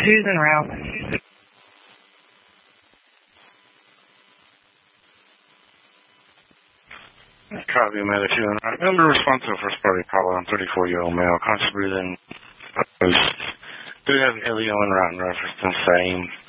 2's en route. Copy, Meta 2 en route. Number responsive, first party caller, 34-year-old male, conscious breathing. Do have Elio en route and reference the same.